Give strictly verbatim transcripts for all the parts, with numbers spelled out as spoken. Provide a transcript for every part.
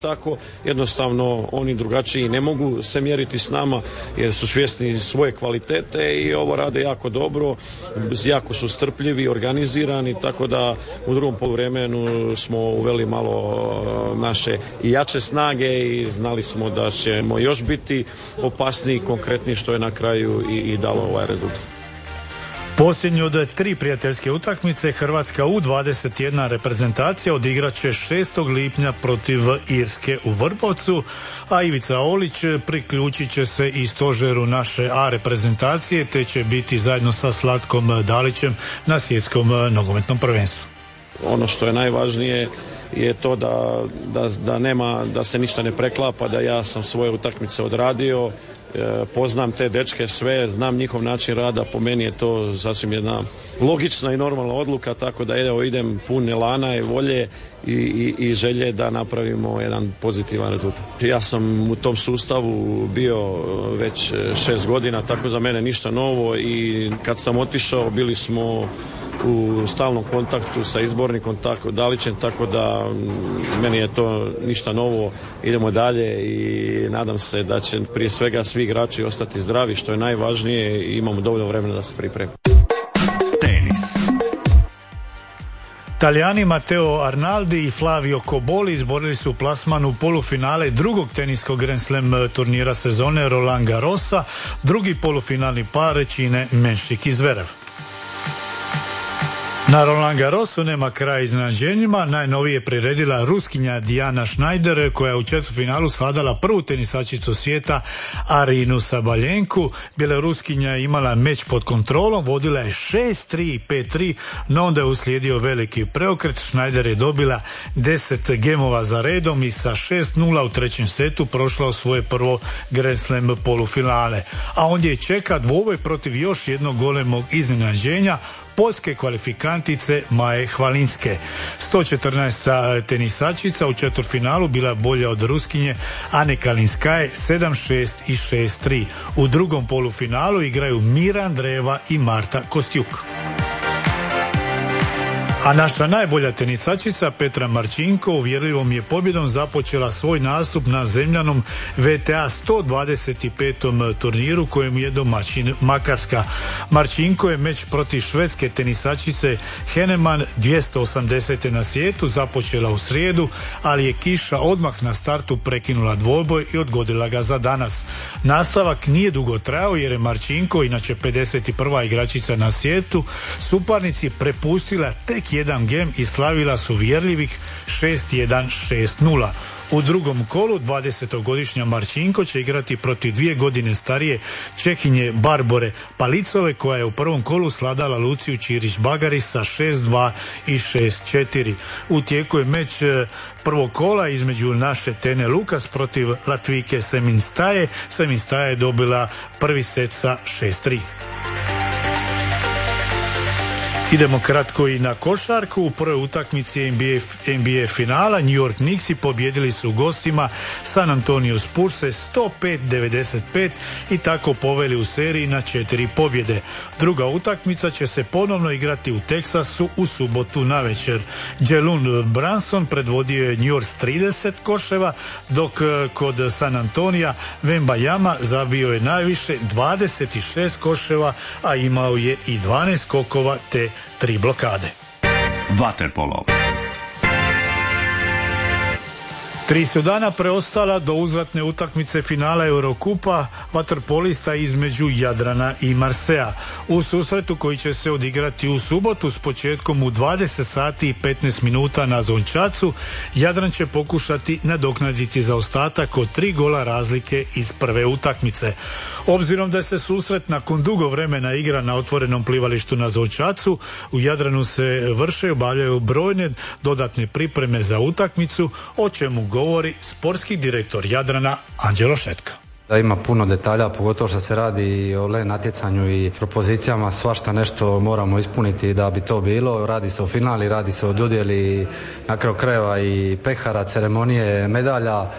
Tako jednostavno oni drugačiji ne mogu se mjeriti s nama jer su svjesni svoje kvalitete i ovo rade jako dobro, jako su strpljivi, organizirani, tako da u drugom poluvremenu smo uveli malo naše jače snage i znali smo da ćemo još biti opasniji, konkretniji, što je na kraju i, i dalo ovaj rezultat. Posljednju od tri prijateljske utakmice Hrvatska U dvadeset jedna reprezentacija odigrat će šestog lipnja protiv Irske u Vrbovcu, a Ivica Olić priključit će se i stožeru naše A reprezentacije te će biti zajedno sa Slatkom Dalićem na svjetskom nogometnom prvenstvu. Ono što je najvažnije je to da, da, da, nema, da se ništa ne preklapa, da ja sam svoje utakmice odradio, poznam te dečke sve, znam njihov način rada, po meni je to sasvim jedna logična i normalna odluka, tako da evo, idem pun elana i volje i, i, i želje da napravimo jedan pozitivan rezultat. Ja sam u tom sustavu bio već šest godina, tako za mene ništa novo i kad sam otišao bili smo u stalnom kontaktu sa izbornikom tako Dalićem, tako da meni je to ništa novo, idemo dalje i nadam se da će prije svega svi igrači ostati zdravi, što je najvažnije i imamo dovoljno vremena da se pripremimo. Tenis. Talijani Matteo Arnaldi i Flavio Cobolli izborili su plasman u polufinale drugog teniskog Grand Slam turnira sezone Roland Garrosa. Drugi polufinalni par čine Menšik i Zverev. Na Roland Garrosu nema kraja iznenađenjima. Najnovije je priredila Ruskinja Dijana Schneider, koja je u četvrtfinalu svladala prvu tenisačicu svijeta Arinu Sabaljenku. Bjeloruskinja je imala meč pod kontrolom, vodila je šest tri i pet tri, no onda je uslijedio veliki preokret. Schneider je dobila deset gemova za redom i sa šest nula u trećem setu prošla u svoje prvo Grand Slam polufinale. A ondje je čeka dvoboj protiv još jednog golemog iznenađenja, poljske kvalifikantice Maje Hvalinske. sto četrnaesta tenisačica u četvrtfinalu bila bolja od Ruskinje Ane Kalinskaje sedam šest i šest tri. U drugom polufinalu igraju Mira Andreeva i Marta Kostjuk. A naša najbolja tenisačica Petra Marčinko uvjerljivom je pobjedom započela svoj nastup na zemljanom V T A sto dvadeset petom turniru kojem je domaćin Makarska. Marčinko je meč protiv švedske tenisačice Henneman dvjesto osamdesete na svijetu započela u srijedu, ali je kiša odmah na startu prekinula dvoboj i odgodila ga za danas. Nastavak nije dugo trajao jer je Marčinko, inače pedeset prva igračica na svijetu, suparnici prepustila tek jedan gem i slavila su vjerljivih šest jedan šest nula. U drugom kolu dvadesetogodišnja Marčinko će igrati protiv dvije godine starije Čehinje Barbore Palicove, koja je u prvom kolu sladala Luciju Čirić-Bagari sa šest dva i šest četiri. U tijeku je meč prvog kola između naše Tene Lukas protiv Latvijke Seminstaje. Seminstaje je dobila prvi set sa šest tri. Idemo kratko i na košarku. U prvoj utakmici N B A, N B A finala New York Knicksi pobjedili su gostima San Antonio Spurse sto pet devedeset pet i tako poveli u seriji na četiri pobjede. Druga utakmica će se ponovno igrati u Teksasu u subotu navečer. Jalen Brunson predvodio je New York s trideset koševa, dok kod San Antonija Wembanyama zabio je najviše dvadeset šest koševa, a imao je i dvanaest skokova te tri blokade. Vaterpolo. Tri su dana preostala do uzvratne utakmice finala Eurokupa vaterpolista između Jadrana i Marseja. U susretu koji će se odigrati u subotu s početkom u dvadeset sati i petnaest minuta na Zončacu, Jadran će pokušati nadoknaditi zaostatak od tri gola razlike iz prve utakmice. Obzirom da se susret nakon dugo vremena igra na otvorenom plivalištu na Zončacu, u Jadranu se vrše i obavljaju brojne dodatne pripreme za utakmicu, o čemu govori sportski direktor Jadrana Anđelo Šetka. Da ima puno detalja, pogotovo što se radi i o le natjecanju i propozicijama, svašta nešto moramo ispuniti da bi to bilo. Radi se o finali, radi se o dodjeli na kraju krajeva i pehara, ceremonije, medalja.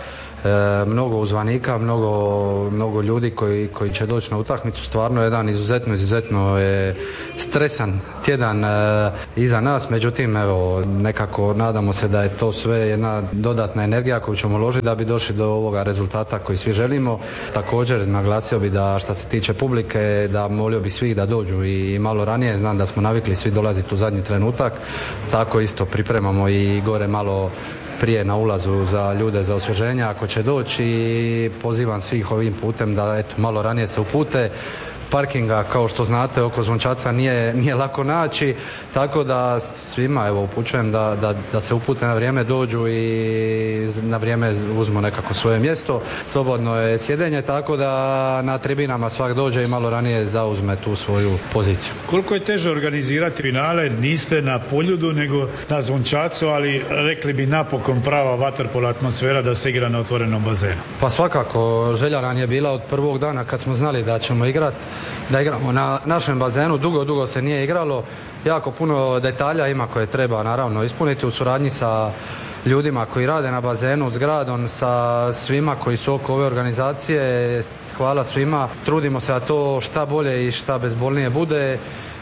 e, mnogo uzvanika, mnogo, mnogo ljudi koji, koji će doći na utakmicu. Stvarno jedan izuzetno, izuzetno je stresan tjedan e, iza nas, međutim evo nekako nadamo se da je to sve jedna dodatna energija koju ćemo uložiti da bi došli do ovoga rezultata koji svi želimo. Također naglasio bi da što se tiče publike, da molio bi svih da dođu i malo ranije, znam da smo navikli svi dolaziti u zadnji trenutak, tako isto pripremamo i gore malo prije na ulazu za ljude za osvježenje ako će doći i pozivam svih ovim putem da eto malo ranije se upute. Parkinga, kao što znate, oko Zvončaca nije, nije lako naći, tako da svima evo upućujem da, da, da se upute na vrijeme, dođu i na vrijeme uzmu nekako svoje mjesto. Slobodno je sjedenje, tako da na tribinama svak dođe i malo ranije zauzme tu svoju poziciju. Koliko je teže organizirati finale? Niste na Poljudu nego na Zvončacu, ali rekli bi napokon prava vaterpolo atmosfera da se igra na otvorenom bazenu. Pa svakako, želja nam je bila od prvog dana kad smo znali da ćemo igrati, da igramo na našem bazenu. Dugo, dugo se nije igralo. Jako puno detalja ima koje treba naravno ispuniti u suradnji sa ljudima koji rade na bazenu, s gradom, sa svima koji su oko ove organizacije. Hvala svima. Trudimo se da to šta bolje i šta bezbolnije bude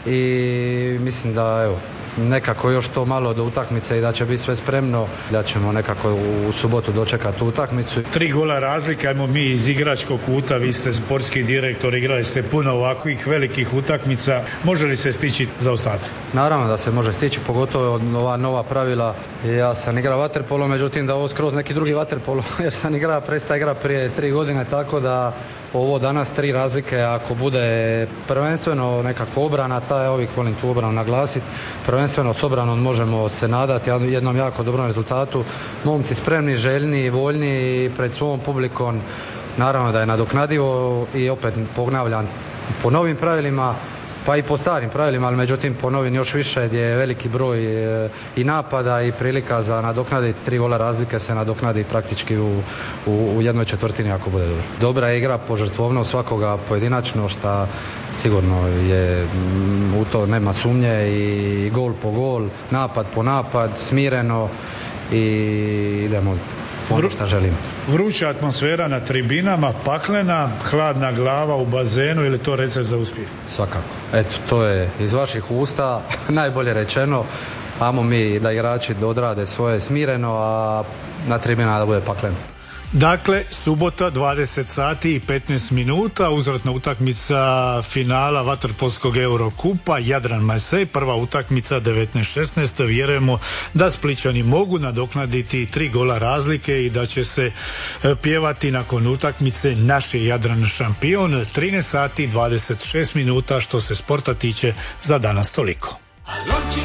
i mislim da evo nekako još to malo do utakmice i da će biti sve spremno, da ćemo nekako u subotu dočekati tu utakmicu. Tri gola razlike, ajmo mi iz igračkog kuta, vi ste sportski direktor, igrali ste puno ovakvih velikih utakmica, može li se stići zaostatak? Naravno da se može stići, pogotovo od ova nova pravila. Ja sam igrao vaterpolo, međutim da ovo skroz neki drugi vaterpolo, jer sam igrao, presta igra prije tri godine, tako da ovo danas tri razlike, ako bude prvenstveno nekako obrana, taj ovih volim tu obranu naglasiti, prvenstveno s obranom možemo se nadati jednom jako dobrom rezultatu. Momci spremni, željni, voljni pred svom publikom, naravno da je nadoknadivo i opet ponavljam po novim pravilima, pa i po starim pravilima, ali međutim po novim još više gdje je veliki broj i napada i prilika za nadoknaditi tri gola razlike se nadoknadi praktički u, u, u jednoj četvrtini ako bude dobro. Dobra je igra požrtvovno svakoga pojedinačno, šta sigurno je, u to nema sumnje, i gol po gol, napad po napad, smireno i idemo ono što želimo. Vruća atmosfera na tribinama, paklena, hladna glava u bazenu, ili to recept za uspjeh? Svakako. Eto, to je iz vaših usta najbolje rečeno. Amo mi da igrači odrade svoje smireno, a na tribinama da bude pakleno. Dakle, subota dvadeset sati i petnaest minuta, uzvratna utakmica finala vaterpolskog Eurokupa Jadran-Marsej, prva utakmica devetnaest šesnaest. Vjerujemo da Splićani mogu nadoknaditi tri gola razlike i da će se pjevati nakon utakmice naš je Jadran šampion. trinaest sati i dvadeset šest minuta, što se sporta tiče, za danas toliko.